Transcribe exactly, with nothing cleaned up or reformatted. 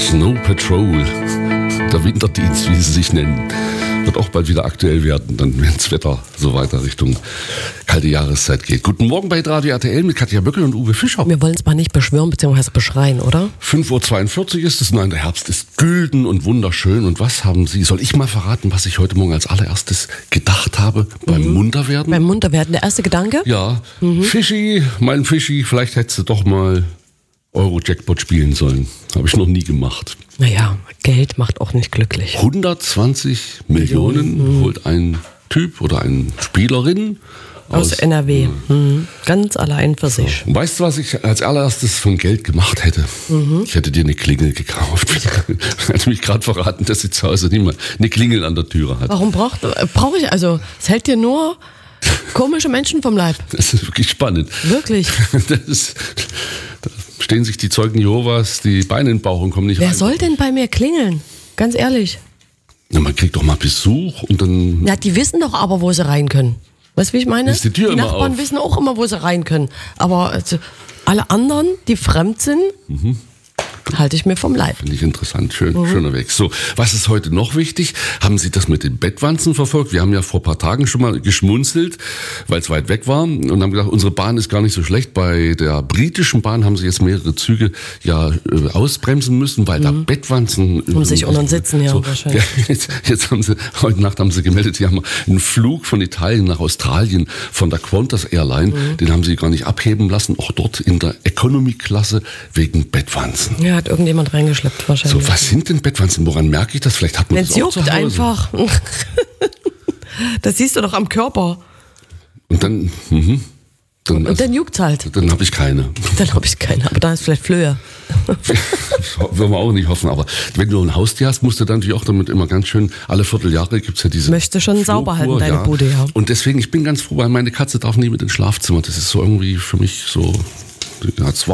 Snow Patrol, der Winterdienst, wie sie sich nennen, wird auch bald wieder aktuell werden, dann wenn das Wetter so weiter Richtung kalte Jahreszeit geht. Guten Morgen bei Radio R T L mit Katja Böckel und Uwe Fischer. Wir wollen es mal nicht beschwören bzw. beschreien, oder? fünf Uhr zweiundvierzig ist es, nein, der Herbst ist gülden und wunderschön. Und was haben Sie, soll ich mal verraten, was ich heute Morgen als allererstes gedacht habe beim mhm. Munterwerden? Beim Munterwerden, der erste Gedanke? Ja, mhm. Fischi, mein Fischi, vielleicht hättest du doch mal Euro-Jackpot spielen sollen. Habe ich noch nie gemacht. Naja, Geld macht auch nicht glücklich. hundertzwanzig Millionen mhm. holt ein Typ oder eine Spielerin aus, aus N R W. Mhm. Ganz allein für sich. So. Weißt du, was ich als allererstes von Geld gemacht hätte? Mhm. Ich hätte dir eine Klingel gekauft. Ich hätte mich gerade verraten, dass sie zu Hause niemand eine Klingel an der Türe hat. Warum braucht, brauche ich, also es hält dir nur komische Menschen vom Leib. Das ist wirklich spannend. Wirklich. Das ist, da stehen sich die Zeugen Jehovas die Beine in den Bauch und kommen nicht Wer rein. Wer soll denn bei mir klingeln? Ganz ehrlich. Na, man kriegt doch mal Besuch und dann... Ja, die wissen doch aber, wo sie rein können. Weißt du, wie ich meine? Ist die Tür die immer Nachbarn auf. wissen auch immer, wo sie rein können. Aber also, alle anderen, die fremd sind, mhm. halte ich mir vom Leib. Finde ich interessant, schön, mhm. schöner Weg. So, was ist heute noch wichtig? Haben Sie das mit den Bettwanzen verfolgt? Wir haben ja vor ein paar Tagen schon mal geschmunzelt, weil es weit weg war und haben gedacht, unsere Bahn ist gar nicht so schlecht. Bei der britischen Bahn haben sie jetzt mehrere Züge ja äh, ausbremsen müssen, weil mhm. da Bettwanzen... Um sich unter den Sitzen, ja, so, wahrscheinlich. Ja, jetzt, jetzt haben sie, heute Nacht haben sie gemeldet, sie haben einen Flug von Italien nach Australien von der Qantas Airline, mhm. den haben sie gar nicht abheben lassen, auch dort in der Economy-Klasse wegen Bettwanzen. Ja, hat irgendjemand reingeschleppt wahrscheinlich. So, was sind denn Bettwanzen? Woran merke ich das? Vielleicht hat man Wenn's das auch zu Hause. einfach. Das siehst du doch am Körper. Und dann, mhm. dann, und also, dann juckt's halt. Dann habe ich keine. Dann habe ich keine, aber da ist vielleicht Flöhe. Wollen wir auch nicht hoffen, aber wenn du ein Haustier hast, musst du dann natürlich auch damit immer ganz schön, alle Vierteljahre gibt es ja diese Möchte schon Flohkur, sauber halten, deine ja. Bude, ja. Und deswegen, ich bin ganz froh, weil meine Katze darf nie mit ins Schlafzimmer. Das ist so irgendwie für mich so, ja, zwar